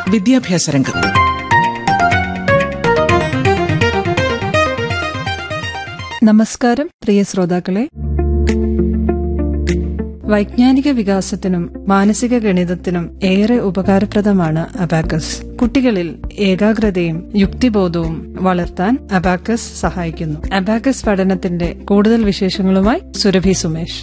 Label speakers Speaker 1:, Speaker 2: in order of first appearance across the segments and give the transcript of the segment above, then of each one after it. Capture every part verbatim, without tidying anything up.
Speaker 1: വിദ്യാഭ്യാസ രംഗം.
Speaker 2: നമസ്കാരം പ്രിയ ശ്രോതാക്കളെ. വൈജ്ഞാനിക വികാസത്തിനും മാനസിക ഗണിതത്തിനും ഏറെ ഉപകാരപ്രദമാണ് അബാക്കസ്. കുട്ടികളിൽ ഏകാഗ്രതയും യുക്തിബോധവും വളർത്താൻ അബാക്കസ് സഹായിക്കുന്നു. അബാക്കസ് പഠനത്തിന്റെ കൂടുതൽ വിശേഷങ്ങളുമായി സുരഭി സുമേഷ്.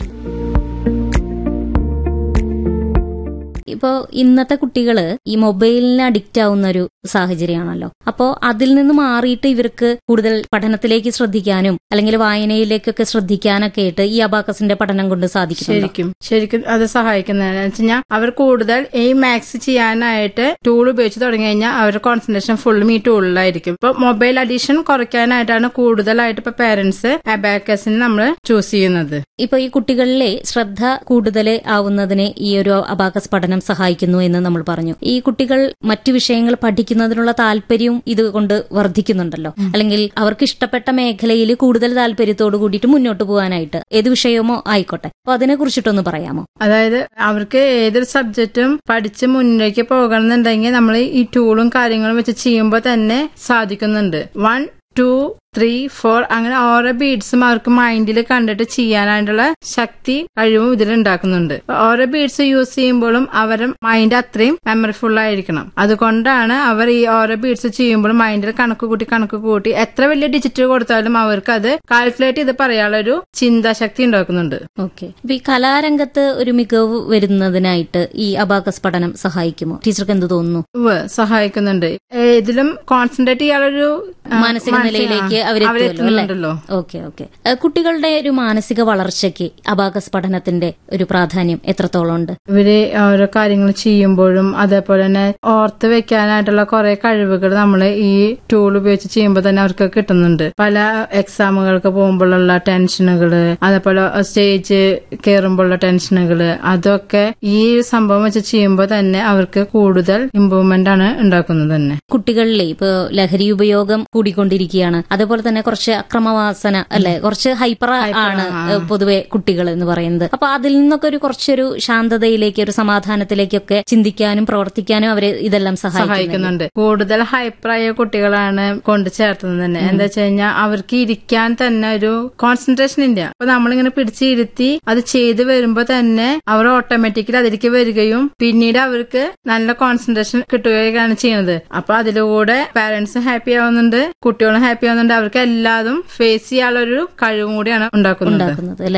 Speaker 3: ഇപ്പോ ഇന്നത്തെ കുട്ടികള് ഈ മൊബൈലിന് അഡിക്റ്റ് ആവുന്ന ഒരു സാഹചര്യമാണല്ലോ. അപ്പോ അതിൽ നിന്ന് മാറിയിട്ട് ഇവർക്ക് കൂടുതൽ പഠനത്തിലേക്ക് ശ്രദ്ധിക്കാനും അല്ലെങ്കിൽ വായനയിലേക്കൊക്കെ ശ്രദ്ധിക്കാനൊക്കെ ആയിട്ട് ഈ അബാക്കസിന്റെ പഠനം കൊണ്ട് സാധിക്കും.
Speaker 4: ശരിക്കും ശരിക്കും അത് സഹായിക്കുന്നതെന്ന് വെച്ച് കഴിഞ്ഞാൽ അവർ കൂടുതൽ ഈ മാത്സ് ചെയ്യാനായിട്ട് ടൂൾ ഉപയോഗിച്ച് തുടങ്ങി കഴിഞ്ഞാൽ അവരുടെ കോൺസെൻട്രേഷൻ ഫുള്ളും ഈ ടൂളിലായിരിക്കും. ഇപ്പൊ മൊബൈൽ അഡിഷൻ കുറയ്ക്കാനായിട്ടാണ് കൂടുതലായിട്ട് ഇപ്പൊ പേരന്റ്സ് അബാക്കസിന് നമ്മൾ ചൂസ് ചെയ്യുന്നത്.
Speaker 3: ഇപ്പൊ ഈ കുട്ടികളിലെ ശ്രദ്ധ കൂടുതൽ ആവുന്നതിന് ഈ ഒരു അബാക്കസ് പഠനം സഹായിക്കുന്നു എന്ന് നമ്മൾ പറഞ്ഞു. ഈ കുട്ടികൾ മറ്റു വിഷയങ്ങൾ പഠിക്കുന്നതിനുള്ള താല്പര്യവും ഇതുകൊണ്ട് വർദ്ധിക്കുന്നുണ്ടല്ലോ. അല്ലെങ്കിൽ അവർക്ക് ഇഷ്ടപ്പെട്ട മേഖലയിൽ കൂടുതൽ താല്പര്യത്തോട് കൂടിയിട്ട് മുന്നോട്ട് പോകാനായിട്ട് ഏത് വിഷയമോ ആയിക്കോട്ടെ. അപ്പൊ അതിനെ കുറിച്ചിട്ടൊന്ന് പറയാമോ?
Speaker 4: അതായത് അവർക്ക് ഏതൊരു സബ്ജക്റ്റും പഠിച്ച് മുന്നിലേക്ക് പോകണമെന്നുണ്ടെങ്കിൽ നമ്മൾ ഈ ടൂളും കാര്യങ്ങളും വെച്ച് ചെയ്യുമ്പോൾ തന്നെ സാധിക്കുന്നുണ്ട്. വൺ ടു ത്രീ ഫോർ അങ്ങനെ ഓരോ ബീഡ്സും അവർക്ക് മൈൻഡിൽ കണ്ടിട്ട് ചെയ്യാനായിട്ടുള്ള ശക്തി കഴിവും ഇതിൽ ഉണ്ടാക്കുന്നുണ്ട്. ഓരോ ബീഡ്സ് യൂസ് ചെയ്യുമ്പോഴും അവരുടെ മൈൻഡ് അത്രയും മെമ്മറിഫുൾ ആയിരിക്കണം. അതുകൊണ്ടാണ് അവർ ഈ ഓരോ ബീഡ്സ് ചെയ്യുമ്പോഴും മൈൻഡിൽ കണക്ക് കൂട്ടി കണക്ക് കൂട്ടി എത്ര വലിയ ഡിജിറ്റ് കൊടുത്താലും അവർക്ക് അത് കാൽക്കുലേറ്റ് ചെയ്ത് പറയാനുള്ള ഒരു ചിന്താശക്തി ഉണ്ടാക്കുന്നുണ്ട്.
Speaker 3: ഓക്കെ. ഈ കലാരംഗത്ത് ഒരു മികവ് വരുന്നതിനായിട്ട് ഈ അബാക്കസ് പഠനം സഹായിക്കുമോ? ടീച്ചർക്ക് എന്ത് തോന്നുന്നു?
Speaker 4: സഹായിക്കുന്നുണ്ട്. ഇതിലും കോൺസെൻട്രേറ്റ് ചെയ്യാനൊരു
Speaker 3: മാനസിക നിലയിലേക്ക് അവരെത്തുമല്ലോ. Okay okay. കുട്ടികളുടെ ഒരു മാനസിക വളർച്ചയ്ക്ക് അബാക്കസ് പഠനത്തിന്റെ ഒരു പ്രാധാന്യം എത്രത്തോളം ഉണ്ട്?
Speaker 4: ഇവര് ഓരോ കാര്യങ്ങൾ ചെയ്യുമ്പോഴും അതേപോലെ തന്നെ ഓർത്ത് വെക്കാനായിട്ടുള്ള കുറെ കഴിവുകൾ നമ്മൾ ഈ ടൂൾ ഉപയോഗിച്ച് ചെയ്യുമ്പോൾ തന്നെ അവർക്ക് കിട്ടുന്നുണ്ട്. പല എക്സാമുകൾക്ക് പോകുമ്പോഴുള്ള ടെൻഷനുകള്, അതേപോലെ സ്റ്റേജ് കയറുമ്പോഴുള്ള ടെൻഷനുകള്, അതൊക്കെ ഈ സംഭവം വെച്ച് ചെയ്യുമ്പോൾ തന്നെ അവർക്ക് കൂടുതൽ ഇംപ്രൂവ്മെന്റ് ആണ് ഉണ്ടാക്കുന്നത് തന്നെ.
Speaker 3: കുട്ടികളിലെ ഇപ്പൊ ലഹരി ഉപയോഗം കൂടിക്കൊണ്ടിരിക്കുകയാണ്. അതേപോലെ തന്നെ കുറച്ച് അക്രമവാസന അല്ലെ, കുറച്ച് ഹൈപ്പർ ആണ് പൊതുവെ കുട്ടികൾ എന്ന് പറയുന്നത്. അപ്പൊ അതിൽ നിന്നൊക്കെ ഒരു കുറച്ചൊരു ശാന്തതയിലേക്ക്, ഒരു സമാധാനത്തിലേക്കൊക്കെ ചിന്തിക്കാനും പ്രവർത്തിക്കാനും അവരെ ഇതെല്ലാം സഹായിക്കുന്നുണ്ട്.
Speaker 4: കൂടുതൽ ഹൈപ്പറായ കുട്ടികളാണ് കൊണ്ട് ചേർത്തുന്നത് തന്നെ. എന്താ വെച്ച് കഴിഞ്ഞാൽ അവർക്ക് ഇരിക്കാൻ തന്നെ ഒരു കോൺസെൻട്രേഷൻ ഇല്ല. അപ്പൊ നമ്മളിങ്ങനെ പിടിച്ചിരുത്തി അത് ചെയ്ത് വരുമ്പോ തന്നെ അവർ ഓട്ടോമാറ്റിക്കലി അതിലേക്ക് വരികയും പിന്നീട് അവർക്ക് നല്ല കോൺസെൻട്രേഷൻ കിട്ടുകയാണ് ചെയ്യുന്നത്. അപ്പൊ അതിലൂടെ പാരന്റ്സും ഹാപ്പി ആവുന്നുണ്ട്, കുട്ടികളും ഹാപ്പി ആവുന്നുണ്ട്. അവർക്ക് എല്ലാതും ഫേസ് ചെയ്യാനുള്ള ഒരു കഴിവും കൂടിയാണ് ഉണ്ടാക്കുന്നത്
Speaker 3: അല്ലെ.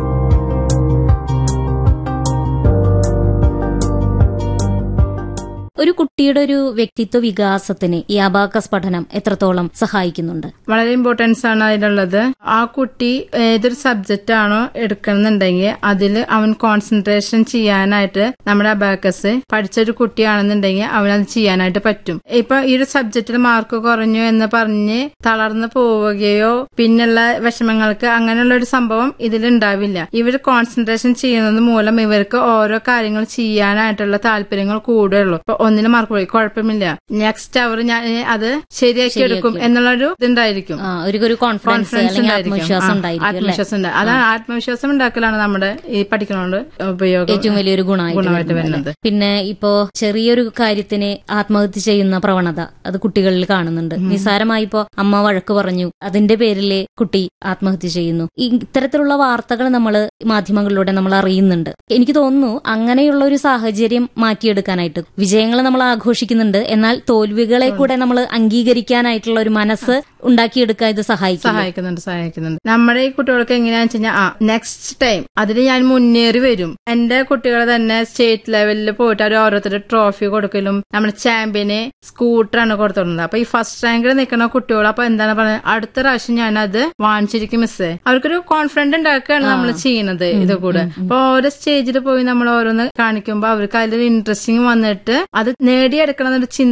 Speaker 3: ഒരു കുട്ടിയുടെ ഒരു വ്യക്തിത്വ വികാസത്തിന് ഈ അബാക്കസ് പഠനം എത്രത്തോളം സഹായിക്കുന്നുണ്ട്?
Speaker 4: വളരെ ഇമ്പോർട്ടൻസ് ആണ് അതിലുള്ളത്. ആ കുട്ടി ഏതൊരു സബ്ജക്റ്റ് ആണോ എടുക്കണമെന്നുണ്ടെങ്കിൽ അതിൽ അവൻ കോൺസെൻട്രേഷൻ ചെയ്യാനായിട്ട് നമ്മുടെ അബാക്കസ് പഠിച്ചൊരു കുട്ടിയാണെന്നുണ്ടെങ്കിൽ അവനത് ചെയ്യാനായിട്ട് പറ്റും. ഇപ്പൊ ഈ ഒരു സബ്ജക്റ്റിൽ മാർക്ക് കുറഞ്ഞു എന്ന് പറഞ്ഞ് തളർന്നു പോവുകയോ പിന്നുള്ള വിഷമങ്ങൾക്ക് അങ്ങനെയുള്ള ഒരു സംഭവം ഇതിലുണ്ടാവില്ല. ഇവർ കോൺസെൻട്രേഷൻ ചെയ്യുന്നത് മൂലം ഇവർക്ക് ഓരോ കാര്യങ്ങൾ ചെയ്യാനായിട്ടുള്ള താല്പര്യങ്ങൾ കൂടുതലുള്ളൂ. ഇപ്പൊ ഒന്നിന് മാർക്ക് പോയി കുഴപ്പമില്ല, നെക്സ്റ്റ് അവർ ഞാൻ അത് ശരിയാക്കി എടുക്കും എന്നുള്ളൊരു ഇതുണ്ടായിരിക്കും. കോൺഫിഡൻസ് ഉണ്ടായിരിക്കും, ആത്മവിശ്വാസം ഉണ്ട്. അതാണ് ആത്മവിശ്വാസം ഉണ്ടാക്കലാണ് നമ്മുടെ ഈ പഠിക്കണോണ്ട് ഉപയോഗം
Speaker 3: ഏറ്റവും വലിയൊരു ഗുണമായിട്ട് വരുന്നത്. പിന്നെ ഇപ്പോ ചെറിയൊരു കാര്യത്തിന് ആത്മഹത്യ ചെയ്യുന്ന പ്രവണത അത് കുട്ടികളിൽ കാണുന്നുണ്ട്. നിസ്സാരമായി ഇപ്പോ അമ്മ വഴക്ക് പറഞ്ഞു, അതിന്റെ പേരില് കുട്ടി ആത്മഹത്യ ചെയ്യുന്നു. ഇത്തരത്തിലുള്ള വാർത്തകൾ നമ്മൾ മാധ്യമങ്ങളിലൂടെ നമ്മൾ അറിയുന്നുണ്ട്. എനിക്ക് തോന്നുന്നു അങ്ങനെയുള്ള ഒരു സാഹചര്യം മാറ്റിയെടുക്കാനായിട്ട് വിജയങ്ങൾ നമ്മൾ ആഘോഷിക്കുന്നുണ്ട്, എന്നാൽ തോൽവികളെ കൂടെ നമ്മൾ അംഗീകരിക്കാനായിട്ടുള്ള ഒരു മനസ്സ് ഉണ്ടാക്കിയെടുക്കാൻ ഇത്
Speaker 4: സഹായിക്കുന്നുണ്ട് സഹായിക്കുന്നുണ്ട് നമ്മുടെ ഈ കുട്ടികൾക്ക് എങ്ങനെയാണെന്ന് വെച്ച് കഴിഞ്ഞാൽ ആ നെക്സ്റ്റ് ടൈം അതിൽ ഞാൻ മുന്നേറി വരും. എന്റെ കുട്ടികൾ തന്നെ സ്റ്റേറ്റ് ലെവലിൽ പോയിട്ട് അവർ ഓരോരുത്തരുടെ ട്രോഫി കൊടുക്കലും നമ്മുടെ ചാമ്പ്യന് സ്കൂട്ടറാണ് കൊടുത്തിരുന്നത്. അപ്പൊ ഈ ഫസ്റ്റ് റാങ്കിൽ നിൽക്കുന്ന കുട്ടികൾ അപ്പൊ എന്താണ് പറയുന്നത്, അടുത്ത പ്രാവശ്യം ഞാൻ അത് വാങ്ങിച്ചിരിക്കും മിസ്സേ. അവർക്കൊരു കോൺഫിഡൻസ് ഉണ്ടാക്കുകയാണ് നമ്മൾ ചെയ്യുന്നത്. ഇത് കൂടെ അപ്പൊ ഓരോ സ്റ്റേജിൽ പോയി നമ്മൾ ഓരോന്ന് കാണിക്കുമ്പോൾ അവർക്ക് അതിലൊരു ഇൻട്രസ്റ്റിംഗ് വന്നിട്ട് അത് നേടിയെടുക്കണം എന്നൊരു ചിന്ത